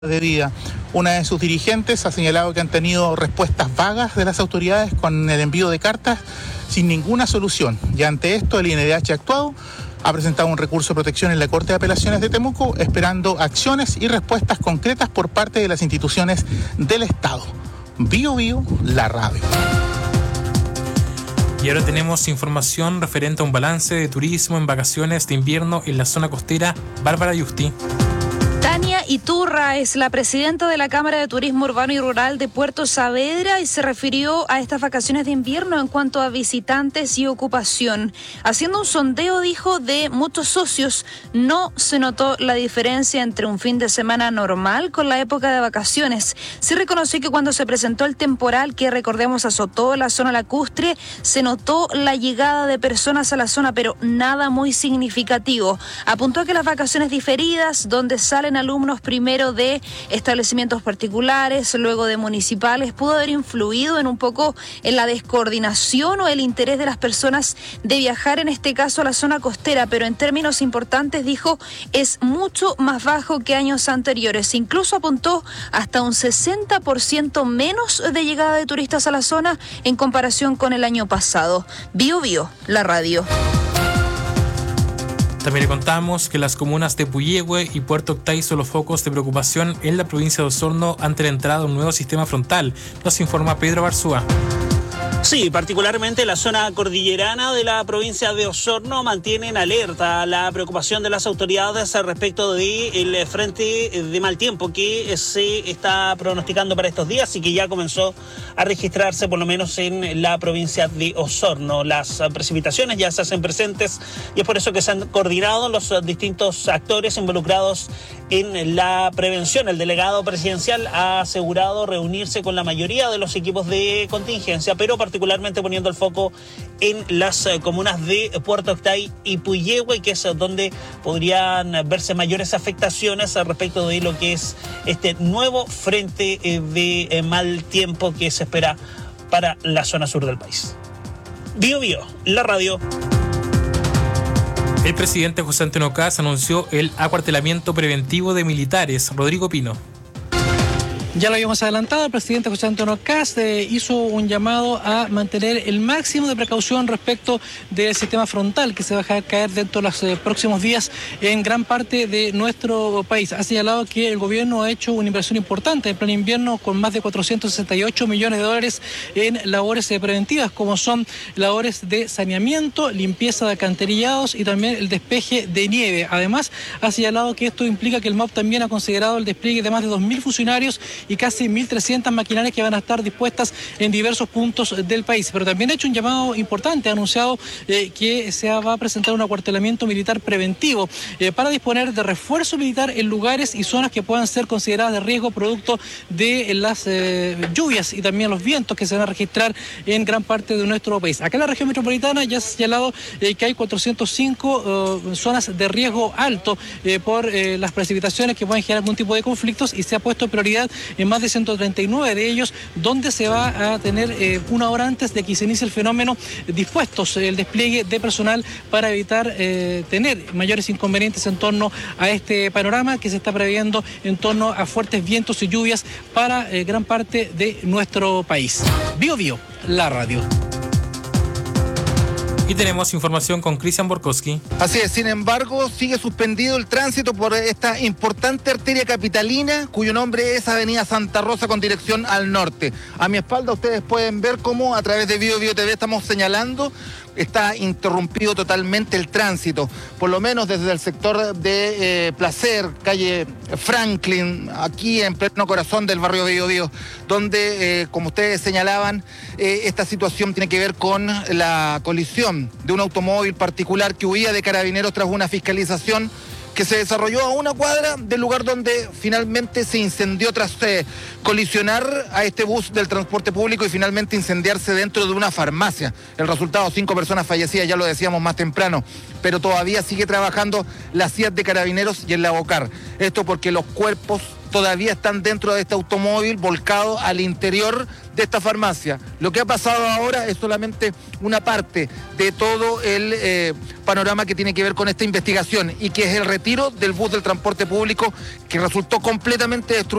de vida. Una de sus dirigentes ha señalado que han tenido respuestas vagas de las autoridades con el envío de cartas sin ninguna solución. Y ante esto, el INDH ha actuado, ha presentado un recurso de protección en la Corte de Apelaciones de Temuco, esperando acciones y respuestas concretas por parte de las instituciones del Estado. Bio Bio, la radio. Y ahora tenemos información referente a un balance de turismo en vacaciones de invierno en la zona costera. Bárbara Yusti. Tania Iturra es la presidenta de la Cámara de Turismo Urbano y Rural de Puerto Saavedra y se refirió a estas vacaciones de invierno en cuanto a visitantes y ocupación. Haciendo un sondeo, dijo, de muchos socios, no se notó la diferencia entre un fin de semana normal con la época de vacaciones. Sí reconoció que cuando se presentó el temporal que, recordemos, azotó la zona lacustre, se notó la llegada de personas a la zona, pero nada muy significativo. Apuntó que las vacaciones diferidas, donde salen alumnos primero de establecimientos particulares, luego de municipales, pudo haber influido en un poco en la descoordinación o el interés de las personas de viajar, en este caso a la zona costera, pero en términos importantes, dijo, es mucho más bajo que años anteriores. Incluso apuntó hasta un 60% menos de llegada de turistas a la zona en comparación con el año pasado. Bio Bio, la radio. También le contamos que las comunas de Puyehue y Puerto Octay son los focos de preocupación en la provincia de Osorno ante la entrada de un nuevo sistema frontal. Nos informa Pedro Barzúa. Sí, particularmente la zona cordillerana de la provincia de Osorno mantienen alerta la preocupación de las autoridades respecto del frente de mal tiempo que se está pronosticando para estos días y que ya comenzó a registrarse por lo menos en la provincia de Osorno. Las precipitaciones ya se hacen presentes y es por eso que se han coordinado los distintos actores involucrados en la prevención. El delegado presidencial ha asegurado reunirse con la mayoría de los equipos de contingencia, pero particularmente poniendo el foco en las comunas de Puerto Octay y Puyehue, que es donde podrían verse mayores afectaciones respecto de lo que es este nuevo frente de mal tiempo que se espera para la zona sur del país. Bio Bio, la radio. El presidente José Antonio Kast anunció el acuartelamiento preventivo de militares. Rodrigo Pino. Ya lo habíamos adelantado, el presidente José Antonio Kast hizo un llamado a mantener el máximo de precaución respecto del sistema frontal que se va a dejar caer dentro de los próximos días en gran parte de nuestro país. Ha señalado que el gobierno ha hecho una inversión importante en pleno invierno con más de 468 millones de dólares en labores preventivas, como son labores de saneamiento, limpieza de alcantarillados y también el despeje de nieve. Además, ha señalado que esto implica que el MOP también ha considerado el despliegue de más de 2.000 funcionarios y casi 1.300 maquinarias que van a estar dispuestas en diversos puntos del país. Pero también ha hecho un llamado importante, ha anunciado que se va a presentar un acuartelamiento militar preventivo para disponer de refuerzo militar en lugares y zonas que puedan ser consideradas de riesgo producto de las lluvias y también los vientos que se van a registrar en gran parte de nuestro país. Acá en la región metropolitana ya se ha señalado que hay 405 zonas de riesgo alto por las precipitaciones que pueden generar algún tipo de conflictos y se ha puesto prioridad en más de 139 de ellos, donde se va a tener una hora antes de que se inicie el fenómeno dispuestos el despliegue de personal para evitar tener mayores inconvenientes en torno a este panorama que se está previendo en torno a fuertes vientos y lluvias para gran parte de nuestro país. Bio Bio, la radio. Y tenemos información con Cristian Borkowski. Así es, sin embargo, sigue suspendido el tránsito por esta importante arteria capitalina, cuyo nombre es Avenida Santa Rosa con dirección al norte. A mi espalda ustedes pueden ver cómo a través de Bio Bio TV estamos señalando, está interrumpido totalmente el tránsito, por lo menos desde el sector de Placer, calle Franklin, aquí en pleno corazón del barrio Bio Bio, donde, como ustedes señalaban, esta situación tiene que ver con la colisión de un automóvil particular que huía de Carabineros tras una fiscalización que se desarrolló a una cuadra del lugar donde finalmente se incendió tras colisionar a este bus del transporte público y finalmente incendiarse dentro de una farmacia. El resultado, 5 personas fallecidas, ya lo decíamos más temprano, pero todavía sigue trabajando la CIAT de Carabineros y el Lavocar. Esto porque los cuerpos todavía están dentro de este automóvil volcado al interior de esta farmacia. Lo que ha pasado ahora es solamente una parte de todo el panorama que tiene que ver con esta investigación y que es el retiro del bus del transporte público que resultó completamente destruido.